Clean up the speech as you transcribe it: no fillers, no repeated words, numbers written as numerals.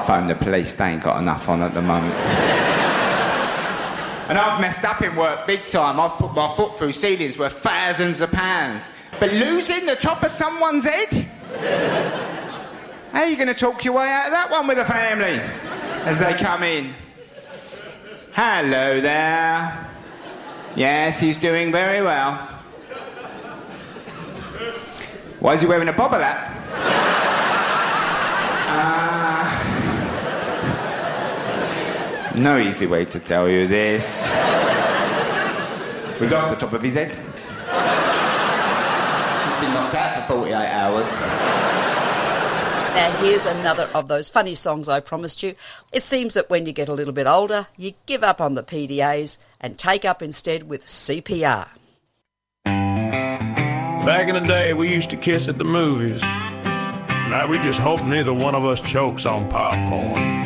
phone the police, they ain't got enough on at the moment. And I've messed up in work big time. I've put my foot through ceilings worth thousands of pounds. But losing the top of someone's head? How are you going to talk your way out of that one with the family as they come in? Hello there. Yes, he's doing very well. Why is he wearing a bobble hat? No easy way to tell you this. We've lost the top of his head. He's been knocked out for 48 hours. Now, here's another of those funny songs I promised you. It seems that when you get a little bit older, you give up on the PDAs and take up instead with CPR. Back in the day, we used to kiss at the movies. Now we just hope neither one of us chokes on popcorn.